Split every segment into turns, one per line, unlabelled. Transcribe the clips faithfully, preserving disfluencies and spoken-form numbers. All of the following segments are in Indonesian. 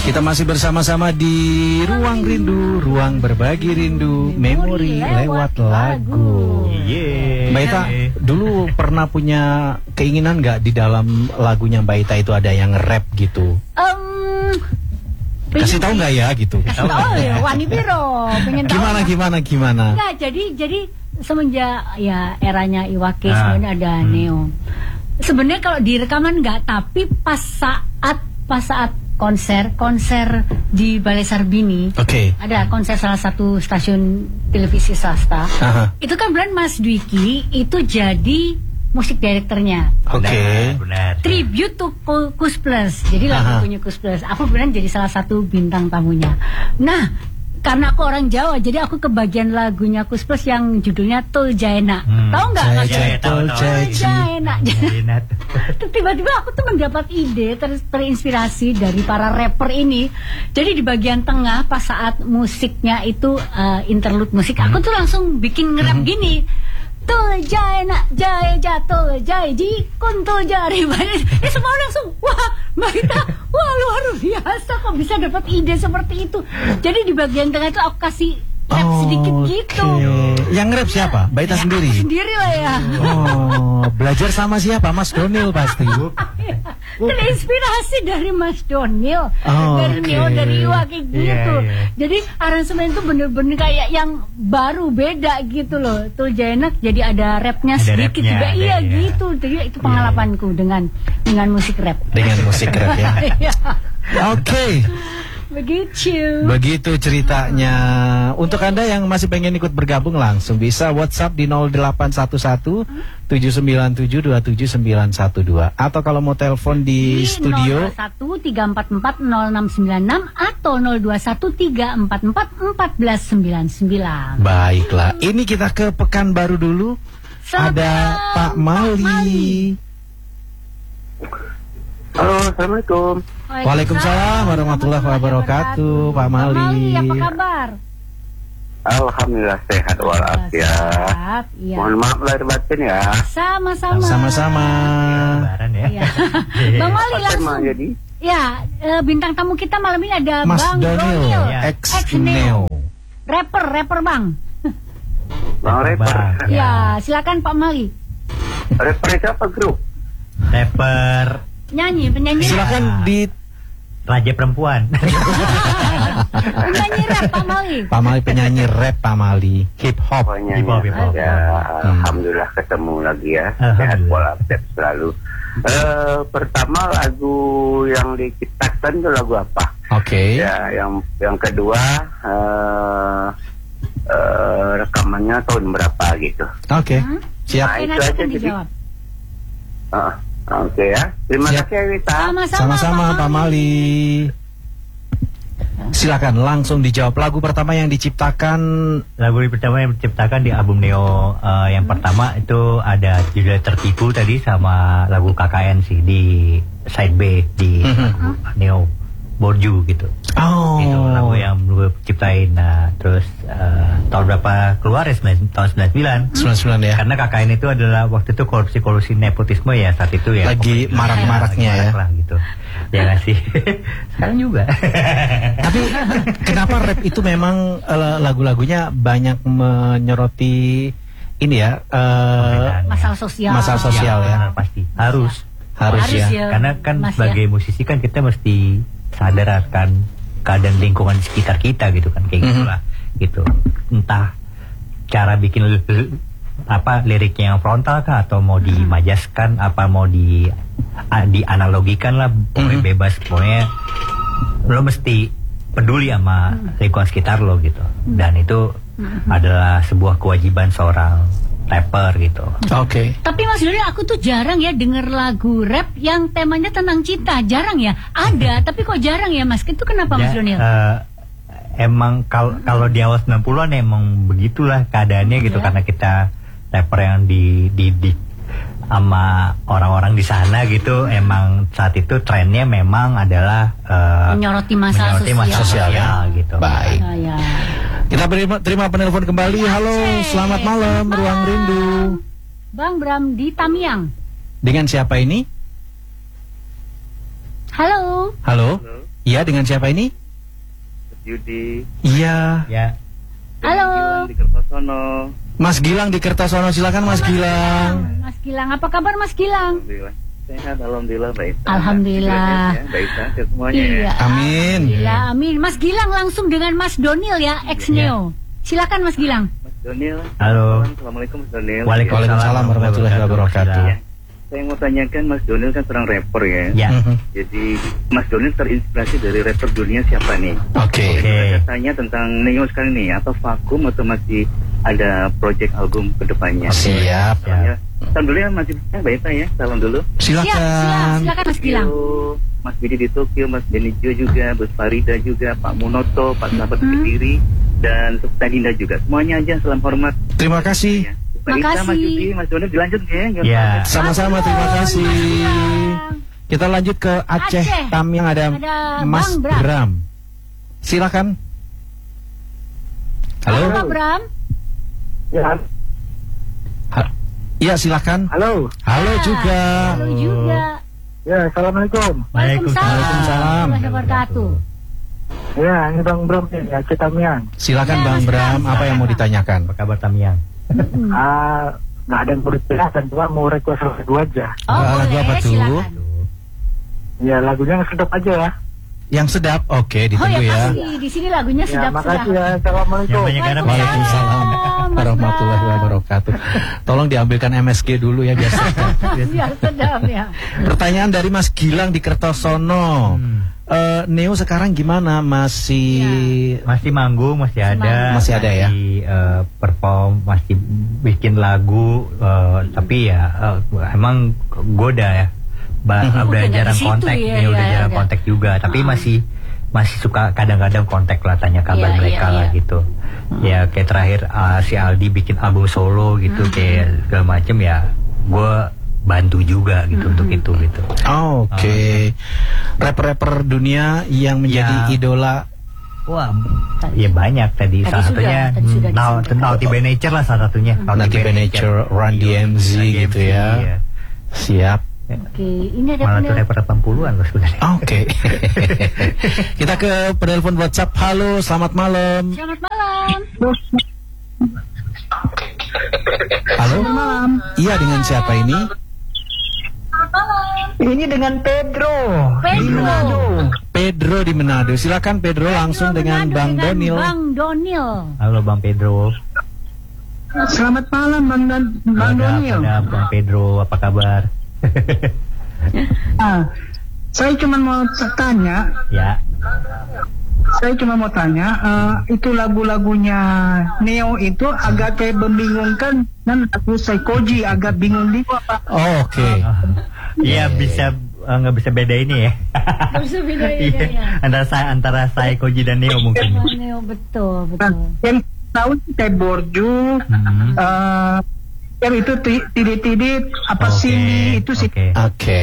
Kita masih bersama-sama di Ruang Rindu, Ruang Berbagi Rindu, Memori lewat lagu.
Yeah.
Mbak Ita, dulu pernah punya keinginan nggak di dalam lagunya Mbak Ita itu ada yang rap gitu?
Um,
Kasih tahu nggak ya gitu?
Oh ya, Wani Biro. Pengen tahu
Gimana,
nggak?
gimana, gimana?
Enggak, jadi jadi semenjak ya eranya Iwake
Ah.
sebenarnya ada
Hmm.
Neo. Sebenarnya kalau di rekaman enggak, tapi pas saat pas saat konser konser di Balai Sarbini,
Oke.
ada konser salah satu stasiun televisi swasta.
Aha.
Itu kan bulan Mas Dwiki itu jadi musik direkturnya.
Oke.
Benar, benar.
Tribute to Ku- Kus Plus. Jadi lagu
Aha.
punya Kus Plus. Aku beneran jadi salah satu bintang tamunya. Nah, karena aku orang Jawa, jadi aku kebagian lagunya Kus Plus yang judulnya Tul Jaena.
Hmm.
Tahu nggak?
Jaya,
Mas?
jaya,
tahu,
tul,
tahu.
jaya,
Tul Jaena.
Jinat.
Tiba-tiba aku tuh mendapat ide ter- terinspirasi dari para rapper ini. Jadi di bagian tengah pas saat musiknya itu uh, interlude musik, aku tuh langsung bikin nge-rap gini. Tul Jaena, jaya jatuh, jaya jikun tul jari. Ya semua orang langsung, wah Mbak Ita, wah luar biasa kok bisa dapat ide seperti itu. Jadi di bagian tengah itu aku kasih rap sedikit
Oke.
gitu.
Yang rap siapa? Mbak Ita
Ya,
sendiri?
aku sendiri lah ya.
Oh, belajar sama siapa? Mas Donil pasti.
Terinspirasi dari Mas Donil,
Oh,
dari
oke.
Neo, dari Iwake gitu.
Iya, iya.
Jadi aransemen itu bener-bener kayak yang baru, beda gitu loh. Tul Jaena jadi ada rapnya
Ada
sedikit
rapnya,
juga,
ada,
iya
iya.
gitu. Jadi itu pengalamanku dengan dengan musik rap.
Dengan musik rap ya.
Iya,
Oke.
begitu.
Begitu ceritanya. Untuk Anda yang masih pengen ikut bergabung langsung bisa WhatsApp di nol delapan satu satu tujuh sembilan tujuh dua tujuh sembilan satu dua atau kalau mau telepon di studio
nol dua satu tiga empat empat nol enam sembilan enam atau nol dua satu tiga empat empat empat sembilan sembilan.
Baiklah, ini kita ke Pekanbaru dulu.
Selamat
Ada
malam,
Pak Mali.
Halo, assalamualaikum.
Waalaikumsalam warahmatullahi wabarakatuh, Pak Mali.
Apa kabar?
Alhamdulillah sehat walafiat.
Sehat, iya.
Mohon maaf lahir batin ya.
Sama-sama.
Sama-sama.
Lebaran ya.
Iya. Bang Mali
Apa tema
langsung.
jadi?
Ya, eh, bintang tamu kita malam ini ada
Mas
Bang
Donil,
Donil,
Ya.
ex
ex
Neo.
Neo. Rapper, rapper Bang.
Bang rapper.
Bang. Ya.
Ya, silakan Pak Mali.
Rapper itu apa grup?
Rapper
Nyanyi, penyanyi.
Silakan di
Raja Perempuan.
Penyanyi rap Pak Mali.
Pak Mali penyanyi rap, Pak Mali hip hop.
Pokoknya
Hip hop, hip hop.
ya, alhamdulillah ketemu lagi ya. Sehat
Alhamdulillah.
walafiat selalu. Eh, pertama lagu yang diciptakan itu lagu apa?
Oke.
Ya, yang yang kedua eh eh, rekamannya tahun berapa gitu?
Oke.
Hmm?
Siap.
Nah,
Oke,
itu
nanti
aja
akan
jadi.
dijawab.
Ah, Oke ya. Terima
Siap.
kasih Wita.
Sama-sama,
Sama-sama Pak Mali. Silakan langsung dijawab. Lagu pertama yang diciptakan
Lagu pertama yang diciptakan di album Neo eh, yang pertama itu ada judul Tertipu tadi sama lagu K K N sih di side B di lagu Neo Borju gitu.
Oh.
Itu lagu yang gue ciptain. Nah, terus eh, tahun berapa keluar ya? sembilan- tahun sembilan puluh sembilan.
sembilan puluh sembilan ya.
Karena K K N itu adalah waktu itu korupsi-korupsi nepotisme ya saat itu ya.
Lagi
Pokoknya,
marak-maraknya
lagi
ya.
marak lah gitu. Ya nggak sih. Sekarang juga.
Tapi kenapa rap itu memang eh, lagu-lagunya banyak menyoroti ini ya eh,
Masalah sosial.
Masalah sosial ya.
Benar, pasti harus.
harus,
Harus
ya.
ya.
Karena kan
Mas,
sebagai musisi kan kita mesti sadar akan keadaan lingkungan di sekitar kita gitu kan kayak
Mhm.
gitulah gitu. Entah cara bikin li- li- apa liriknya yang frontal kah atau mau dimajaskan apa mau di a- dianalogikan lah pokoknya
Mhm.
bebas pokoknya lo mesti peduli sama lingkungan sekitar lo gitu dan itu adalah sebuah kewajiban seorang rapper gitu.
Oke.
Tapi Mas Donil, aku tuh jarang ya denger lagu rap yang temanya tentang cinta. Jarang ya. Ada, tapi kok jarang ya Mas? Itu kenapa Mas
Ya,
Donil?
eh, emang kalau kalau di awal sembilan puluhan emang begitulah keadaannya gitu
Ya.
karena kita rapper yang di di, di sama orang-orang di sana gitu emang saat itu trennya memang adalah eh,
Menyoroti masalah
menyoroti
sosial.
masalah
Sosial ya.
gitu.
Baik.
Ah, ya.
Kita terima, terima penelpon kembali. Halo, selamat malam Ruang Rindu.
Bang Bram di Tamiang.
Dengan siapa ini?
Halo.
Halo? Iya, dengan siapa ini?
Yudi.
Iya.
Ya.
Halo.
Gilang di Kertosono.
Mas Gilang di Kertosono, silakan Mas Gilang.
Mas Gilang, apa kabar Mas Gilang?
Alhamdulillah. Sehat, alhamdulillah baik.
Alhamdulillah.
Ya, baik sehat semuanya ya.
Iya.
Amin.
Alhamdulillah, amin. Mas Gilang langsung dengan Mas Donil ya, ex Neo. Silakan Mas Gilang.
Mas Donil.
Halo.
Assalamualaikum Mas Donil.
Waalaikumsalam warahmatullahi wabarakatuh.
Ya. Saya mau tanyakan, Mas Donil kan seorang rapper ya.
Ya.
Mhm.
Jadi Mas Donil terinspirasi dari rapper dunia siapa nih?
Oke.
Oke.
Saya tanya tentang Neo sekarang nih, atau vakum atau masih ada project album kedepannya?
Siap.
Ya. Salam dulu ya Mas Gilang, baik ya. Salam dulu.
Siap, siap.
Silakan.
Silakan Mas Gilang.
Tokyo, Mas Bidi di Tokyo, Mas Benijo juga, Bus Farida juga, Pak Munoto, Pak Sahabat
Hmm.
Kediri, dan Sukta Dinda juga. Semuanya aja salam hormat.
Terima kasih.
Ya. Pak Ita,
Makasih.
Mas Yudi, Mas Donil dilanjut ya.
Ya.
Sama-sama, terima kasih. Kita lanjut ke Aceh,
Aceh.
Tamiang ada,
Ada
Mas
Bang Bram.
Bram. Silakan.
Halo
Halo.
Pak Bram.
Ya,
Ha- Iya, silakan.
halo.
Halo
Ah,
juga.
Halo juga.
Ya, assalamualaikum.
Waalaikumsalam.
Waalaikumsalam.
Warahmatullahi wabarakatuh.
Ya, ini Bang Bram nih, ya, kita Miang.
Silakan
Ya,
Bang
Mas
Bram,
Bram,
apa yang mau ditanyakan?
Apa kabar Tamiang?
Mm-mm.
Ah, nggak ada yang perlu dijelaskan, cuma mau request lagu aja.
Oh,
Ah, lagu
boleh,
apa tuh?
silakan.
Ya, lagunya yang sedap aja ya.
Yang sedap, oke,
Oh
ditunggu
ya,
ya.
pasti di sini lagunya
Ya,
sedap
makasih
sedap.
ya. Assalamualaikum.
Yang banyak garam.
Waalaikumsalam
Mas
warahmatullahi
Bram.
wabarakatuh. Tolong diambilkan M S G dulu ya biasa.
Biar sedap ya.
Pertanyaan dari Mas Gilang di Kertosono.
Hmm.
Eh, Neo sekarang gimana? Masih
Masih manggung, masih ada.
Masih ada ya?
Masih eh, perform, masih bikin lagu, eh, tapi ya eh, emang goda ya. Ba-
Mhm.
udah
Udah nggak
jarang
di situ
kontak,
ya,
ya, udah
ya,
jarang
udah.
kontak juga, tapi masih masih suka kadang-kadang kontak lah, tanya kabar
Iya,
mereka
iya,
lah
iya.
gitu. Ya kayak terakhir uh, si Aldi bikin album solo gitu,
Mhm.
kayak segala macem ya, gue bantu juga gitu
Mhm.
untuk itu gitu.
Oh, oke. Rapper-rapper dunia yang menjadi
Ya.
idola.
Wah, ya banyak tadi,
Tadi
salah
sudah,
satunya
tadi sudah
Now
disebutkan.
Naughty by Nature lah salah satunya.
Naughty by Nature, Run D M Z
Run D M Z,
gitu ya.
iya.
Siap.
Oke, ini ada
Malah tuh
penel-
rapper delapan puluhan loh sebenarnya.
Oke. Kita ke penelpon WhatsApp. Halo, selamat malam.
Selamat malam.
Halo. Iya, dengan siapa ini?
Ini dengan Pedro.
Pedro.
Pedro di Manado. Silakan Pedro langsung
Pedro
dengan
Manado
Bang
dengan
Donil.
Bang Donil.
Halo Bang Pedro.
Selamat malam Bang Dan Bang
Ada,
Donil.
ada Bang Pedro, apa kabar?
Ah, saya cuma mau tanya,
Ya,
saya cuma mau tanya, eh, itu lagu-lagunya Neo itu agak kayak membingungkan dan lagu Saikoji agak bingung juga Pak.
Oh, oke.
iya bisa eh, nggak bisa beda ini ya.
Nggak bisa bedain
Iya,
ya.
antara saya antara saya Koji dan Neo mungkin.
Neo, betul,
Nah,
betul.
yang tahu sih kayak Borju,
Hmm.
eh, yang itu ti- tidit-tidit apa
Oke,
sini itu sih.
Oke.
Oke.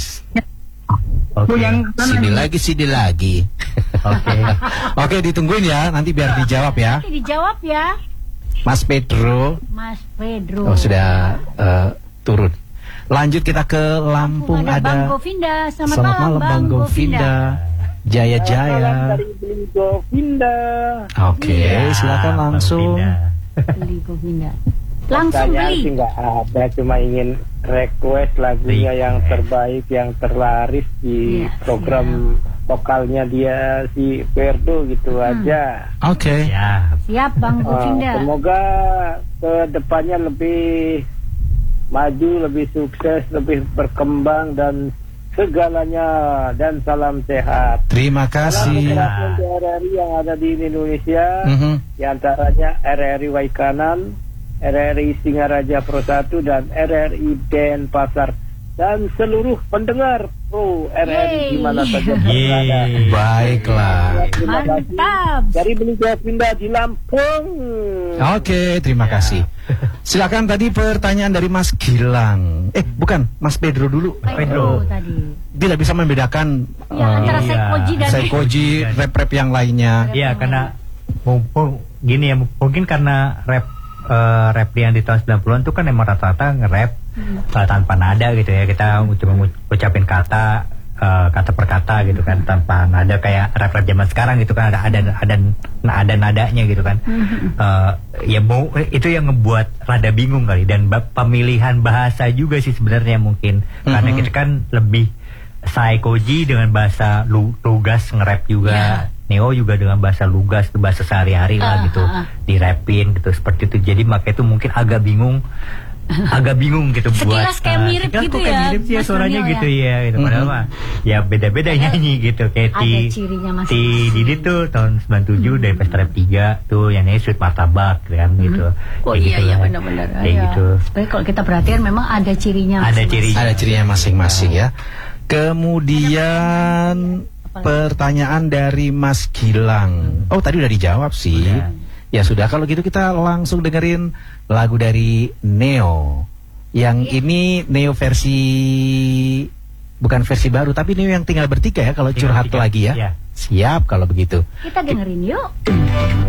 Oke.
Yang
Sini lagi, sini lagi.
Oke.
Oke, ditungguin ya. Nanti biar dijawab ya.
Nanti dijawab ya,
Mas Pedro.
Mas Pedro.
Oh, sudah eh, turun. Lanjut kita ke Lampung,
ada, Bang
ada.
Govinda. Selamat,
Selamat malam Bang
Govinda.
Govinda. Jaya Jaya.
Beli Govinda.
Oke,
Ya,
silakan
Bang
langsung.
Pinda.
Beli Govinda. Langsung
Saya
beli.
sih nggak ada, cuma ingin request lagunya
Request.
yang terbaik, yang terlaris di
Iya,
program vokalnya dia si Ferdo gitu aja.
Oke.
Ya,
Siap Bang
Uh,
Govinda.
semoga ke depannya lebih maju, lebih sukses, lebih berkembang dan segalanya, dan salam sehat.
Terima
Salam
kasih.
untuk R R I yang ada di Indonesia,
Mhm.
di antaranya R R I Waikanan, R R I Singaraja Pro satu, dan R R I Denpasar, dan seluruh pendengar Pro R R I
Yeay.
di mana saja berada.
Yeay.
Baiklah.
Terima kasih.
Mantap.
Dari Beli Govinda di Lampung.
Oke, terima kasih. Silakan tadi pertanyaan dari Mas Gilang. Eh, bukan, Mas Pedro dulu.
Mas
Pedro
Pedro.
tadi.
Tidak bisa membedakan
Ya,
eh,
antara
iya.
Saikoji dan
Saikoji, rap-rap yang lainnya.
Iya, karena mumpung gini ya, mungkin karena rap eh, rap yang di tahun sembilan puluhan itu kan emang rata-rata nge-rap
Hmm.
eh, tanpa nada gitu ya. Kita cuma ngu- ucapin kata uh, kata per kata gitu kan, tanpa nada kayak rap-rap zaman sekarang gitu kan, ada ada ada ada nadanya gitu kan. Uh, ya mau itu yang ngebuat rada bingung kali, dan ba- pemilihan bahasa juga sih sebenarnya mungkin karena
Mhm.
kita kan lebih Saikoji dengan bahasa lu, lugas nge-rap juga.
Yeah.
Neo juga dengan bahasa lugas, bahasa sehari-hari lah
Ah,
gitu,
ah, ah.
dirapin gitu seperti itu. Jadi makanya itu mungkin agak bingung, agak bingung gitu buat.
Sekilas kayak
uh,
mirip
sekilas
gitu
kok kayak
ya,
mirip sih ya
Mas
suaranya
Nuril
gitu
ya.
ya, gitu. Padahal
Mhm.
mah ya beda-beda
Ada-
nyanyi gitu. Kayak
ada
Ti
cirinya
Ti
masing-masing.
Didi tuh tahun sembilan puluh tujuh dari Pesta Rap tiga tuh yang nyanyi Sweet Martabak kan gitu.
Oh
Kayak
iya
gitu
iya
lah.
benar-benar.
Kayak
Ya.
gitu.
Tapi kalau kita perhatian memang ada cirinya.
Ada
masing-masing.
cirinya.
Ada cirinya masing-masing ya. Kemudian pertanyaan dari Mas Gilang. Oh tadi udah dijawab sih.
Udah.
Ya sudah, kalau gitu kita langsung dengerin lagu dari Neo. Yang ini Neo versi, bukan versi baru, tapi Neo yang tinggal bertiga ya kalau
Tinggal
curhat
bertiga.
lagi ya.
Iya.
Siap kalau begitu.
Kita dengerin yuk.